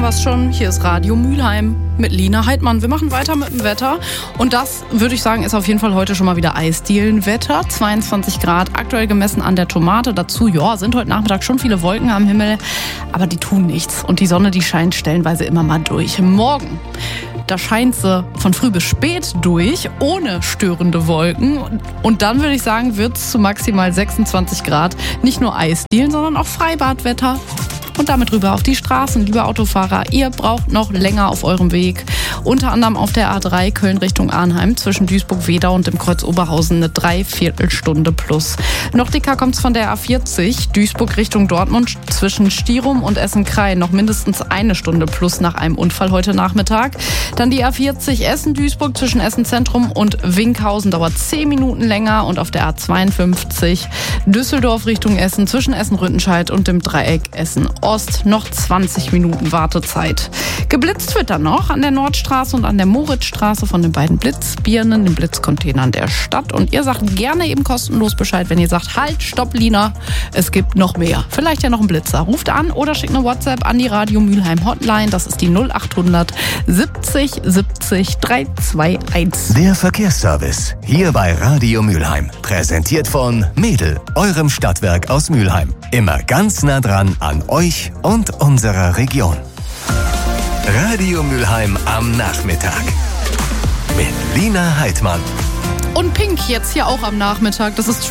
wir es schon. Hier ist Radio Mülheim mit Lina Heidmann. Wir machen weiter mit dem Wetter. Und das, würde ich sagen, ist auf jeden Fall heute schon mal wieder Eisdielenwetter. 22 Grad, aktuell gemessen an der Tomate. Dazu, sind heute Nachmittag schon viele Wolken am Himmel. Aber die tun nichts. Und die Sonne, die scheint stellenweise immer mal durch. Morgen, da scheint sie von früh bis spät durch, ohne störende Wolken. Und dann würde ich sagen, wird es zu maximal 26 Grad nicht nur Eisdielen, sondern auch Freibadwetter. Und damit rüber auf die Straßen. Liebe Autofahrer, ihr braucht noch länger auf eurem Weg. Unter anderem auf der A3 Köln Richtung Arnheim zwischen Duisburg-Wedau und dem Kreuz Oberhausen eine Dreiviertelstunde plus. Noch dicker kommt's von der A40 Duisburg Richtung Dortmund zwischen Stierum und Essen-Krain noch mindestens eine Stunde plus nach einem Unfall heute Nachmittag. Dann die A40 Essen-Duisburg zwischen Essen-Zentrum und Winkhausen dauert 10 Minuten länger. Und auf der A52 Düsseldorf Richtung Essen zwischen Essen-Rüttenscheid und dem Dreieck Essen-Ost noch 20 Minuten Wartezeit. Geblitzt wird dann noch an der Nordstraße und an der Moritzstraße von den beiden Blitzbirnen, den Blitzcontainern der Stadt. Und ihr sagt gerne eben kostenlos Bescheid, wenn ihr sagt, halt, stopp, Lina, es gibt noch mehr. Vielleicht ja noch einen Blitzer. Ruft an oder schickt eine WhatsApp an die Radio Mülheim Hotline. Das ist die 0800 70 70 321. Der Verkehrsservice hier bei Radio Mülheim. Präsentiert von Mädel, eurem Stadtwerk aus Mülheim. Immer ganz nah dran an euch und unserer Region. Radio Mülheim am Nachmittag. Mit Lina Heidmann. Und Pink jetzt hier auch am Nachmittag. Das ist